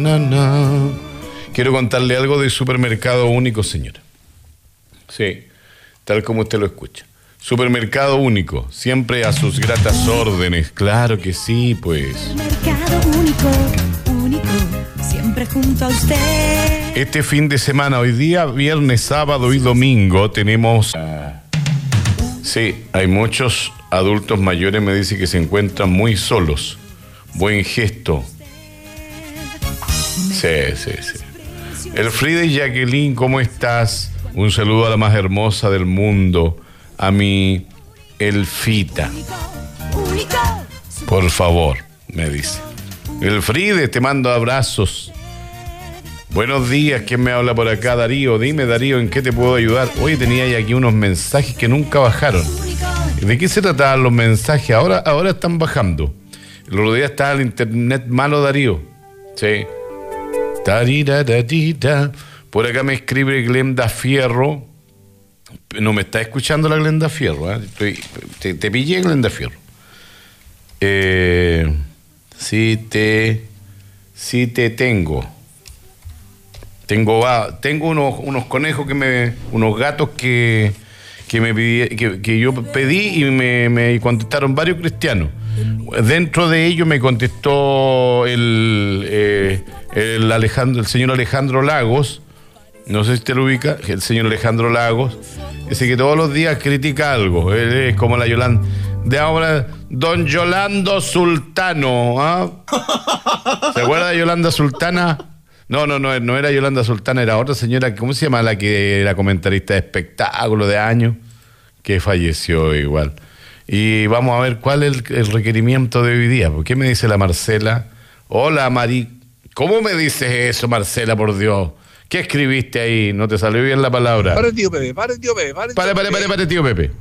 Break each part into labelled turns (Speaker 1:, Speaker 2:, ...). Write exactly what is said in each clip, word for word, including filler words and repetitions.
Speaker 1: No, no. Quiero contarle algo de Supermercado Único, señora. Sí, tal como usted lo escucha. Supermercado Único, siempre a sus gratas órdenes. Claro que sí, pues.
Speaker 2: Supermercado Único, único, siempre junto a usted.
Speaker 1: Este fin de semana, hoy día, viernes, sábado y domingo, tenemos... Sí, hay muchos adultos mayores, me dice que se encuentran muy solos. Buen gesto. Sí, sí, sí. El Frida y Jacqueline, ¿cómo estás? Un saludo a la más hermosa del mundo, a mi Elfita. Por favor, me dice. El Frida, te mando abrazos. Buenos días, ¿quién me habla por acá? Darío, dime Darío, ¿en qué te puedo ayudar? Hoy tenía ahí aquí unos mensajes que nunca bajaron. ¿De qué se trataban los mensajes? Ahora, ahora están bajando. El otro día estaba el internet malo, Darío. Sí. Tarirararira. Por acá me escribe Glenda Fierro. No me está escuchando la Glenda Fierro, ¿eh? Estoy, te, te pillé, Glenda Fierro. Eh, sí te, sí te tengo. Tengo, ah, tengo unos, unos conejos que me, unos gatos que, que me pedí, que, que yo pedí y me, me contestaron varios cristianos. Dentro de ellos me contestó el, eh, el Alejandro, el señor Alejandro Lagos. No sé si te lo ubica, el señor Alejandro Lagos. Dice que todos los días critica algo. Él es como la Yolanda. De ahora, don Yolando Sultano. ¿Ah? ¿Se acuerda de Yolanda Sultana? No, no, no, no era Yolanda Sultana, era otra señora, ¿cómo se llama? La que era comentarista de espectáculo de años, que falleció igual. Y vamos a ver cuál es el, el requerimiento de hoy día. ¿Por qué me dice la Marcela? Hola, Mari. ¿Cómo me dices eso, Marcela, por Dios? ¿Qué escribiste ahí? ¿No te salió bien la palabra?
Speaker 3: Para, tío Pepe, para, tío Pepe, para,
Speaker 1: Para, para, para, para, tío Pepe.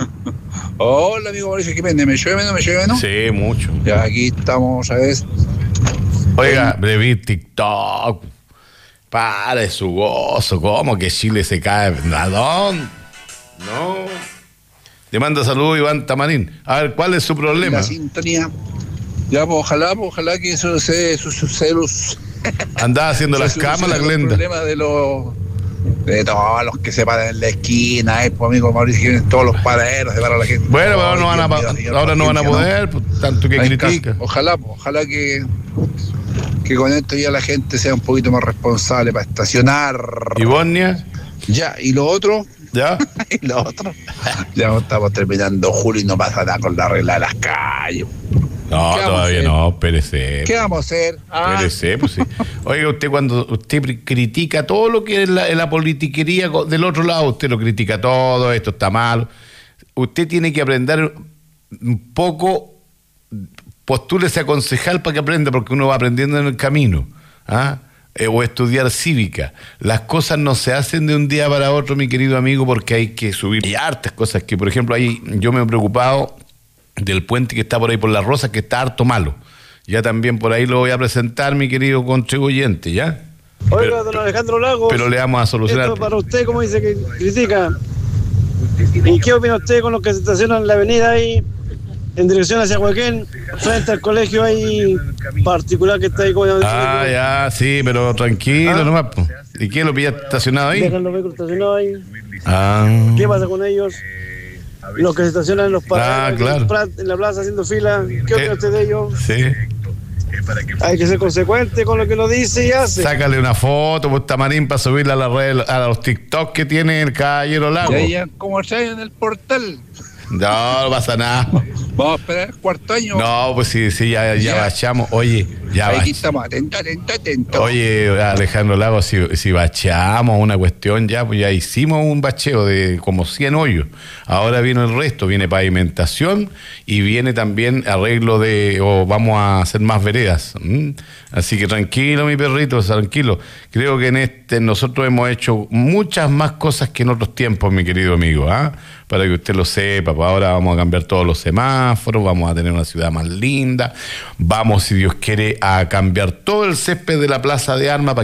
Speaker 3: Hola, amigo Mauricio Jiménez, ¿me llueve, no me llueve, no?
Speaker 1: Sí, mucho.
Speaker 3: Ya, aquí estamos, ¿sabes?
Speaker 1: Oiga, le vi TikTok. Para de su gozo. ¿Cómo que Chile se cae? ¿A dónde? No. Te manda saludos Iván Tamarín. A ver, ¿cuál es su problema?
Speaker 3: La sintonía. Ya, pues ojalá, pues ojalá que eso se suceda.
Speaker 1: Andaba haciendo las camas, la Glenda.
Speaker 3: El problema de los... de todos los que se paran en la esquina, eh, pues amigo Mauricio Jiménez, todos los paraderos se paran la gente.
Speaker 1: Bueno, pero
Speaker 3: oh,
Speaker 1: no van a,
Speaker 3: mío, señor,
Speaker 1: ahora no van a poder, ¿no? Pues, tanto que critica.
Speaker 3: Caso. Ojalá, pues, ojalá que... que con esto ya la gente sea un poquito más responsable para estacionar.
Speaker 1: ¿Y Bosnia?
Speaker 3: Ya, y lo otro...
Speaker 1: ¿Ya?
Speaker 3: y lo otro... ya no estamos terminando julio y no pasa nada con la regla de las calles.
Speaker 1: No, todavía no, espérese.
Speaker 3: ¿Qué vamos a hacer? Ah.
Speaker 1: Espérese, pues sí. Oiga, usted cuando usted critica todo lo que es la, la politiquería del otro lado, usted lo critica todo, esto está mal. Usted tiene que aprender un poco, postúrese a concejal para que aprenda, porque uno va aprendiendo en el camino, ¿ah? Eh, o estudiar cívica. Las cosas no se hacen de un día para otro, mi querido amigo, porque hay que subir. Hay hartas cosas que, por ejemplo, ahí yo me he preocupado del puente que está por ahí por Las Rosas, que está harto malo. Ya también por ahí lo voy a presentar, mi querido contribuyente, ¿ya?
Speaker 4: Oiga,
Speaker 1: pero,
Speaker 4: don Alejandro Lagos.
Speaker 1: Pero le vamos a solucionar.
Speaker 4: Esto para usted, como dice que critica. ¿Y qué opina usted con los que se estacionan en la avenida ahí, en dirección hacia Huequén, frente al colegio ahí particular que está ahí? Como
Speaker 1: ah, dice, ya, sí, pero tranquilo ¿Ah? nomás. Po. ¿Y qué lo pilla estacionado ahí?
Speaker 4: Dejan los vehículos estacionados ahí.
Speaker 1: Ah.
Speaker 4: ¿Qué pasa con ellos? Los que se estacionan en los parajes,
Speaker 1: ah, claro.
Speaker 4: en la plaza haciendo fila, ¿qué opina usted de ellos?
Speaker 1: Sí.
Speaker 4: Hay que ser consecuente con lo que uno dice y hace.
Speaker 1: Sácale una foto, pues, Tamarín, para subirla a la red, a los TikTok que tiene el caballero Lago.
Speaker 3: Ya, ya, como traen en el portal.
Speaker 1: No, no pasa nada.
Speaker 3: Vamos a esperar el cuarto año.
Speaker 1: No, pues sí, sí, ya, ya, ya. bachamos. Oye, ya
Speaker 3: Aquí
Speaker 1: bach...
Speaker 3: estamos, atento, atento, atento.
Speaker 1: Oye, Alejandro Lago, si, si bachamos una cuestión ya, pues ya hicimos un bacheo de como cien hoyos. Ahora viene el resto, viene pavimentación y viene también arreglo de, o vamos a hacer más veredas. ¿Mm? Así que tranquilo, mi perrito, tranquilo. Creo que en este nosotros hemos hecho muchas más cosas que en otros tiempos, mi querido amigo, ¿ah? Para que usted lo sepa. Pues ahora vamos a cambiar todos los semáforos, vamos a tener una ciudad más linda, vamos, si Dios quiere, a cambiar todo el césped de la Plaza de Armas para